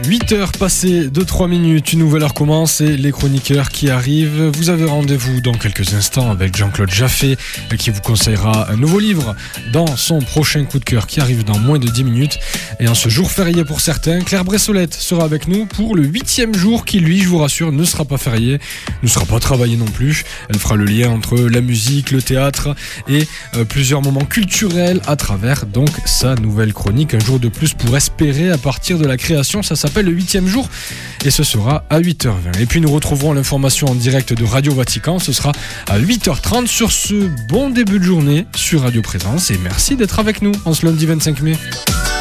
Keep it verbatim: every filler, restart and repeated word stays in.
huit heures passées de trois minutes, une nouvelle heure commence et les chroniqueurs qui arrivent. Vous avez rendez-vous dans quelques instants avec Jean-Claude Jaffé qui vous conseillera un nouveau livre dans son prochain coup de cœur qui arrive dans moins de dix minutes. Et en ce jour férié pour certains, Claire Bressolette sera avec nous pour le huitième jour qui, lui, je vous rassure, ne sera pas férié, ne sera pas travaillé non plus. Elle fera le lien entre la musique, le théâtre et euh, plusieurs moments culturels à travers donc sa nouvelle chronique. Un jour de plus pour espérer à partir de la création, ça s'appelle le huitième jour et ce sera à huit heures vingt. Et puis nous retrouverons l'information en direct de Radio Vatican, ce sera à huit heures trente sur ce bon début de journée sur Radio Présence et merci d'être avec nous en ce lundi vingt-cinq mai.